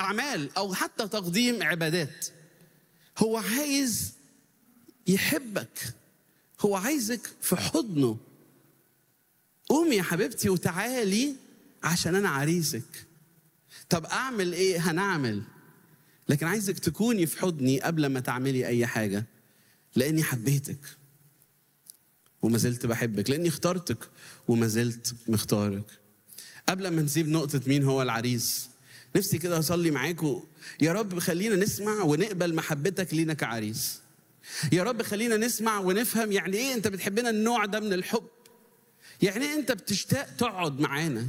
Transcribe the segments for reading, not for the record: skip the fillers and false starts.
أعمال أو حتى تقديم عبادات. هو عايز يحبك، هو عايزك في حضنه. قومي يا حبيبتي وتعالي عشان أنا عريسك. طب أعمل إيه؟ هنعمل، لكن عايزك تكوني في حضني قبل ما تعملي أي حاجة، لأني حبيتك وما زلت بحبك، لأني اخترتك وما زلت مختارك. قبل ما نسيب نقطة مين هو العريس، نفسي كده أصلي معاكم: يا رب خلينا نسمع ونقبل محبتك لينا كعريس. يا رب خلينا نسمع ونفهم يعني إيه أنت بتحبنا النوع ده من الحب، يعني إيه أنت بتشتاق تقعد معانا.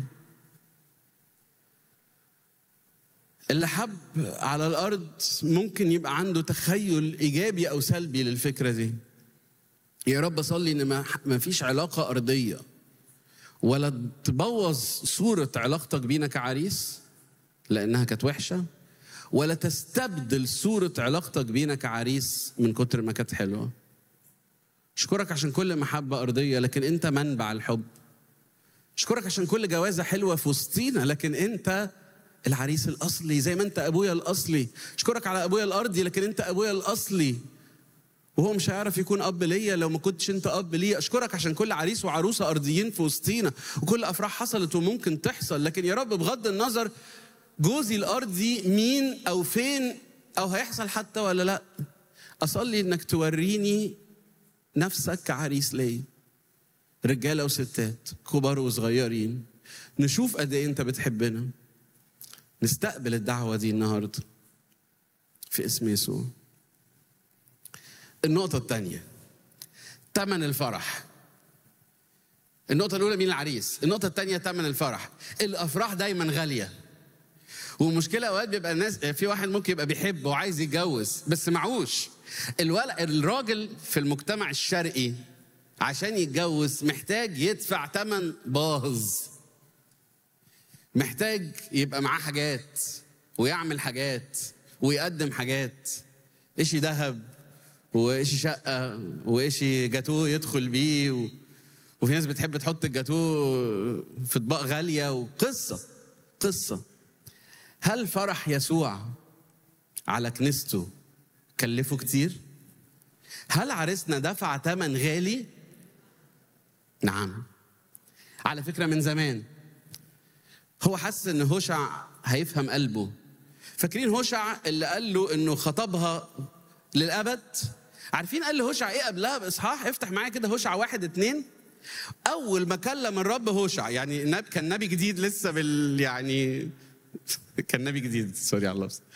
اللي حب على الأرض ممكن يبقى عنده تخيل إيجابي أو سلبي للفكرة دي. يا رب صلي إن ما فيش علاقة أرضية ولا تبوظ صورة علاقتك بينا كعريس لأنها كانت وحشة، ولا تستبدل صورة علاقتك بينا كعريس من كتر ما كانت حلوة. أشكرك عشان كل محبة أرضية لكن أنت منبع الحب. أشكرك عشان كل جوازة حلوة في وسطينا لكن أنت العريس الأصلي، زي ما أنت أبويا الأصلي. أشكرك على أبويا الأرضي لكن أنت أبويا الأصلي، وهو مش هيعرف يكون أب ليا لو ما كنتش أنت أب ليا. أشكرك عشان كل عريس وعروسة أرضيين في وسطينا وكل أفراح حصلت وممكن تحصل، لكن يا رب بغض النظر جوزي الأرضي مين أو فين أو هيحصل حتى ولا لأ، أصلي إنك توريني نفسك كعريس ليا، رجالة وستات كبار وصغيرين، نشوف قد إيه أنت بتحبنا. نستقبل الدعوة دي النهاردة في اسم يسوع. النقطة الثانية، ثمن الفرح. النقطة الأولى مين العريس، النقطة الثانية ثمن الفرح. الأفراح دايما غالية، ومشكلة أوقات بيبقى الناس، في واحد ممكن يبقى بيحب وعايز يتجوز بس معوش. الراجل في المجتمع الشرقي عشان يتجوز محتاج يدفع ثمن باهظ، محتاج يبقى معاه حاجات ويعمل حاجات ويقدم حاجات، إشي ذهب وإشي شقة وإشي جاتوه يدخل بيه وفي ناس بتحب تحط الجاتوه في اطباق غالية قصة. هل فرح يسوع على كنيسته كلفه كتير؟ هل عريسنا دفع ثمن غالي؟ نعم. على فكرة من زمان هو حس ان هوشع هيفهم قلبه. فاكرين هوشع اللي قال له انه خطبها للأبد؟ عارفين قال له هوشع ايه قبلها بإصحاح؟ افتح معايا كده هوشع 1-2. اول ما كلم الرب هوشع، يعني كان نبي جديد لسه يعني كان نبي جديد، سوري على اللفظ.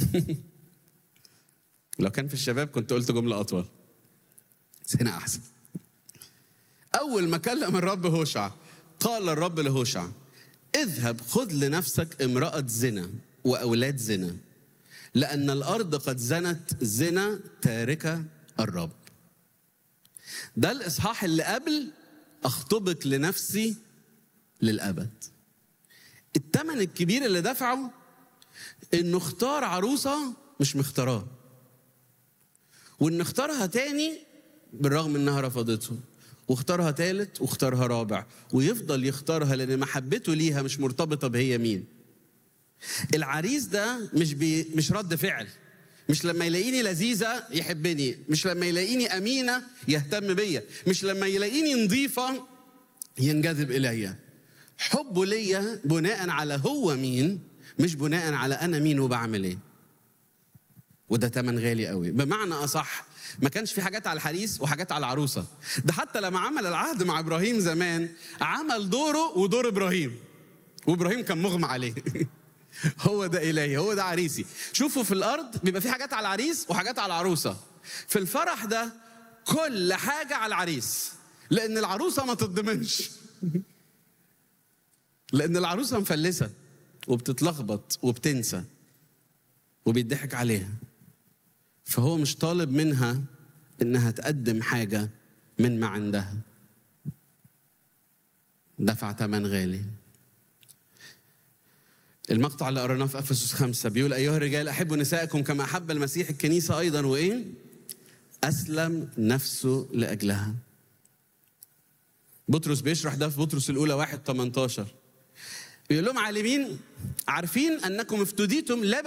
لو كان في الشباب كنت قلت جملة أطول، بس هنا أحسن. أول ما كلم الرب هوشع قال الرب لهوشع: اذهب خذ لنفسك امرأة زنا وأولاد زنا، لأن الأرض قد زنت زنا تاركة الرب. ده الإصحاح اللي قبل أخطبك لنفسي للأبد. الثمن الكبير اللي دفعه إنه اختار عروسة مش مختاراه، وإن اختارها تاني بالرغم إنها رفضته، واختارها تالت واختارها رابع، ويفضل يختارها لأن محبته ليها مش مرتبطة بهي مين. العريس ده مش رد فعل، مش لما يلاقيني لذيذة يحبني، مش لما يلاقيني أمينة يهتم بيا، مش لما يلاقيني نظيفة ينجذب إليا. حبه ليا بناء على هو مين، مش بناء على أنا مين وبعمل إيه. وده تمن غالي قوي. بمعنى أصح ما كانش في حاجات على الحريس وحاجات على العروسة. ده حتى لما عمل العهد مع إبراهيم زمان عمل دوره ودور إبراهيم، وإبراهيم كان مغمى عليه. هو ده إلهي، هو ده عريسي. شوفوا في الأرض بيبقى في حاجات على العريس وحاجات على العروسة. في الفرح ده كل حاجة على العريس، لأن العروسة ما تضمنش. لأن العروسة مفلسة وبتتلخبط وبتنسى وبيضحك عليها، فهو مش طالب منها إنها تقدم حاجة من ما عندها. دفع ثمن غالي. المقطع اللي قرأناه في أفسس 5 بيقول: أيها الرجال أحبوا نسائكم كما أحب المسيح الكنيسة أيضا وإيه؟ أسلم نفسه لأجلها. بطرس بيشرح ده في بطرس الأولى 1:18. بيقول لهم: عالمين عارفين أنكم افتديتم لا